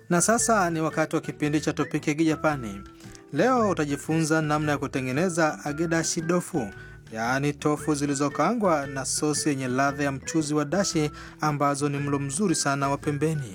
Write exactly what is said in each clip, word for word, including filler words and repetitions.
Na sasa ni wakati wa kipindi cha Topiki ya Kijapani. Leo utajifunza namna ya kutengeneza agedashi dofu, yaani tofu zilizokaangwa na sosi yenye ladha ya mchuzi wa dashi, ambazo ni mlo mzuri sana wa pembeni.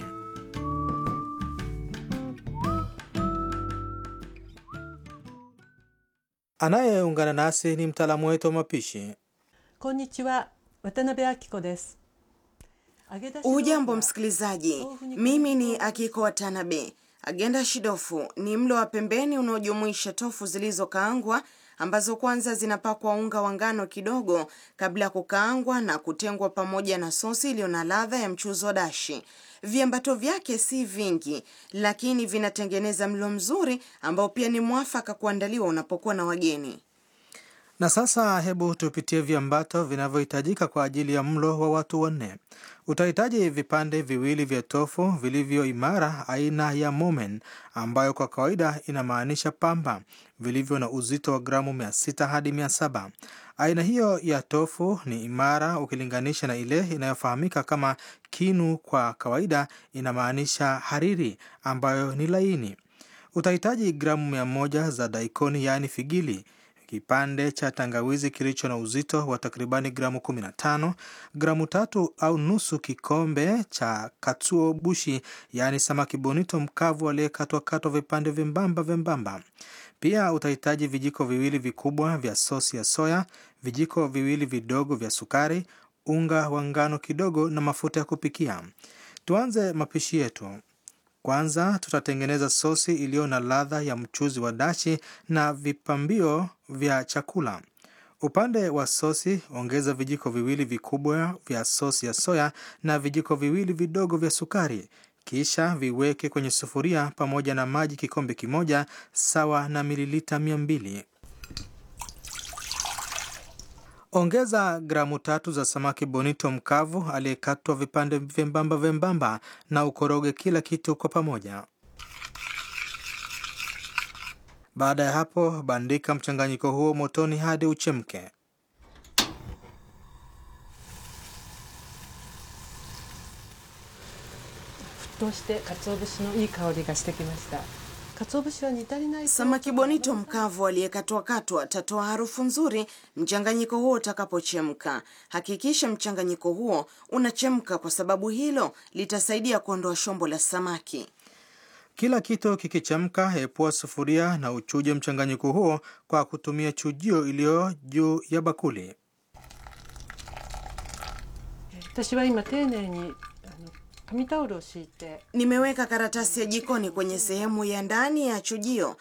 Anayeungana nasi ni mtaalamu wetu wa mapishi. Konnichiwa, Watanabe Akiko desu. Ujambo msikilizaji, mimi ni Akiko Watanabe. Agendashi dofu ni mlo wa pembeni unaojumuisha tofu zilizokaangwa ambazo kwanza zinapakwa unga wa ngano kidogo kabla ya kukaangwa na kutengwa pamoja na sosi iliyo na ladha ya mchuzi wa dashi. Viambato vyake si vingi, lakini vinatengeneza mlo mzuri ambao pia ni mwafaka kuandaliwa unapokuwa na wageni. Na sasa hebu tupitie viambato vinavyohitajika kwa ajili ya mlo wa watu wanne. Utahitaji vipande viwili vya tofu vilivyo imara aina ya momen, ambayo kwa kawaida inamaanisha pamba, vilivyo na uzito wa gramu mia sita hadi mia saba. Aina hiyo ya tofu ni imara ukilinganisha na ile inayofahamika kama kinu, kwa kawaida inamaanisha hariri, ambayo ni laini. Utahitaji gramu mia moja za daikoni, yaani figili, kipande cha tangawizi kilicho na uzito wa takribani gramu kumi na tano, gramu tatu au nusu kikombe cha katsuo bushi, yaani samaki bonito mkavu aliyekatwa katwa vipande vyembamba vyembamba. Pia utahitaji vijiko viwili vikubwa vya sosi ya soya, vijiko viwili vidogo vya sukari, unga wa ngano kidogo na mafuta ya kupikia. Tuanze mapishi yetu. Kwanza tutatengeneza sosi iliyo na ladha ya mchuzi wa dashi na vipambio vya chakula. Upande wa sosi, ongeza vijiko viwili vikubwa vya sosi ya soya na vijiko viwili vidogo vya sukari. Kisha viweke kwenye sufuria pamoja na maji kikombe kimoja sawa na mililita mia mbili. Ongeza gramu tatu za samaki bonito mkavu aliyekatwa vipande vyembamba vyembamba na ukoroge kila kitu kwa pamoja. Baada ya hapo, bandika mchanganyiko huo motoni hadi uchemke. Samaki bonito mkavu aliyekatwa katwa atatoa harufu nzuri mchanganyiko huo utakapochemka. Hakikisha mchanganyiko huo unachemka, kwa sababu hilo litasaidia kuondoa shombo la samaki. Kila kitu kikichemka, epua sufuria na uchuje mchanganyiko huo kwa kutumia chujio iliyo juu ya bakuli. Nimeweka karatasi ya jikoni kwenye sehemu ya ndani ya chujio